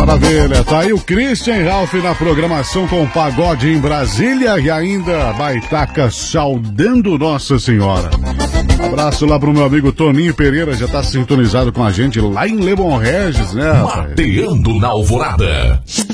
Maravilha, tá aí o Christian Ralph na programação com Pagode em Brasília e ainda Baitaca saudando Nossa Senhora. Abraço lá pro meu amigo Toninho Pereira, já tá sintonizado com a gente lá em Lebon Regis, né, rapaz? Mateando na Alvorada.